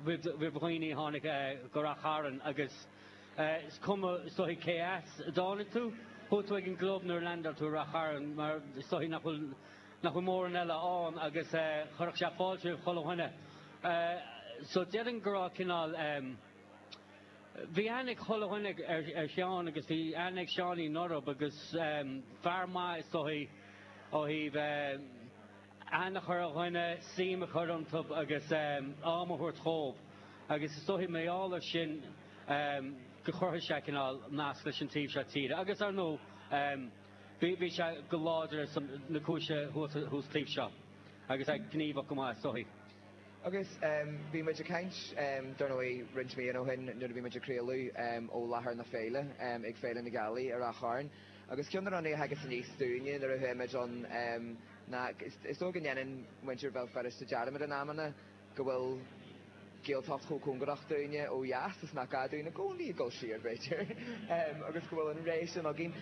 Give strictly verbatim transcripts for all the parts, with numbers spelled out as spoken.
bhí bhaoine tháinig go racharan agus is cuma stohi K S dána tú, thuú ag an globnar landar tú racharan mar stohi nach bhfuil mór an eile an agus chorach se fáilte choilehine. So dearan gorá cinál bhí anig choilehine ar seán agus bhí anig seánaí norab agus fear má is stohi ó híh Anna choilehine síma chorantub agus ámahúirt chób agus is stohi méála sin go chortha se cinál nás leis an tíomh se tíre. Agus ar nó bhí se go láidir na cúise hús tíomh seo agus ag gníomh go má stohi. Agus bhí muid a caint dar nó é rint mí ó hin nuair bhí muid a créalú ó láthair na féile ag féile na galí ar a cháin. Agus ceannar an é hagus san níos stúine ar a thuimiid an is ó gannn muintir bhil feris sa dearmid an amana go bhfuil géaltacht cho cúngarach dúine ó jaas is nach gaúna gcóí go siar beidir agus go bhfuil an rééis an a gin.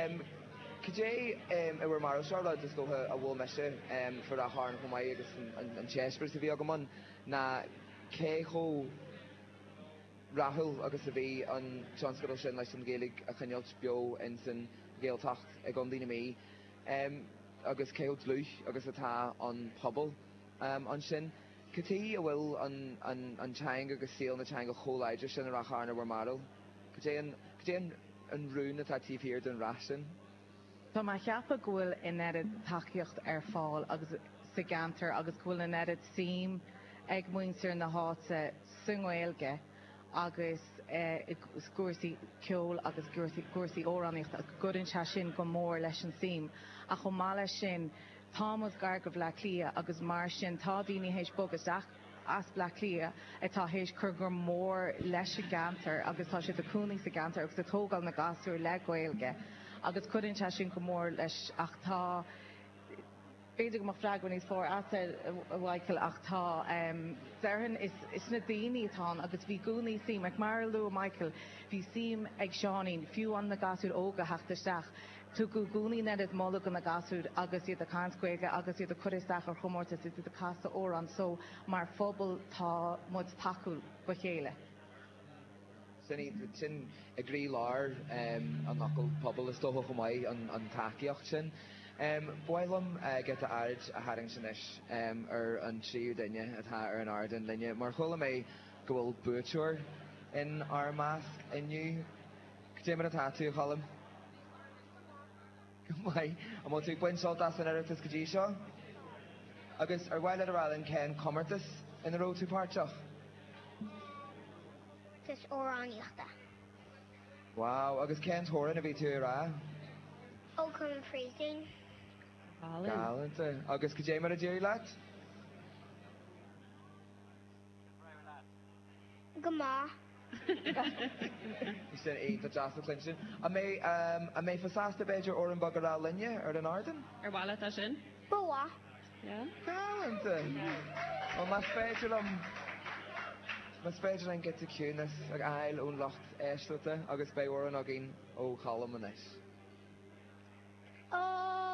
Cé i bhar mar seála is go a bhfuil meise fu a háin go maiid agus an téisper sa bhí agaman na cé cho rathúil agus a bhí an seanscoil sin leis an géalaigh a chuinealt beo in san géaltacht ag an daine mí agus céil dlúis agus atá an pobl an sin. Cutí a bhfuil an teang agus síl na teang go choláidir sin a racharna bhar maril? Cé an rún atá tíhíir don rasin? Tá má cheappa ghfuil in edit takeíocht ar fáil agus sa gantar agus ghfuil in edit sim ag muintir na háta sunghailge agus cuasaí ceol agus cuasaí óráníocht a gurinn se sin go mór leis an sim. A chu mála sin Thomas gargah le clia agus mar sin tá daoine hééis bogus as le clia atá hééis chur gur mór leis a gantar agus tá si aúnaí sa gantar agus atógáil na gasú le gailge agus chudinn se sin go mór leis ach tá féidir go mar flaaghain níos fór as bhhaiciil ach tá dearhan is na daoine tá agus bhí gúnaí sim ag mar lu Michael bhí sim ag seánín fiú an na gasú óga heachtarteach. Tu go gúnaí neidir mála go na gasúd agus iad a cánscuige agus iad a churisteach ar chomórta si a casa órán so mar phobal tá mud taú go chéile. Sin a grí lár an nachil pobl is tócha go maiid an takeíocht sin. Bhilm get a aird a haing sin is ar an tríú duine atá ar an ardan linne, mar chola mé go bhfuil búteúir in armás inniu. Cé mar atá tú chalam? Mai, am tú buin soltas an airtas go dtí seo? Agus ar bhile a rálan cén commartas in ró tú páirteach? Tus óráníochta. Wow, agus cén tóran a bhí tú rá? Ó chun freezing. Galanta. Agus go dé mar a déir leat? Go má. Is sin éit a jasta clinsin. A mé a mé fasásta beidir or an bagad rá linne ar an ardan? Ar bhile tá sin? Bua. Galanta. Ó mas féidir am mas féidir an get a cúnas ag ail ón lacht éisteachta agus bé or an a gin ó chalam an is. Ó